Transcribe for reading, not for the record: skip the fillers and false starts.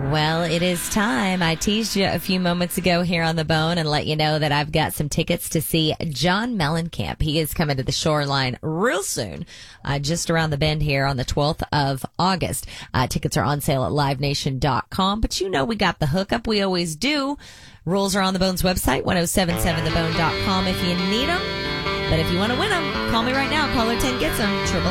Well, it is time. I teased you a few moments ago here on The Bone and let you know that I've got some tickets to see John Mellencamp. He is coming to the Shoreline real soon, just around the bend here on the 12th of August. Tickets are on sale at livenation.com, but you know we got the hookup. We always do. Rules are on The Bone's website, 1077thebone.com if you need them. But if you want to win them, call me right now. Caller 10 gets them.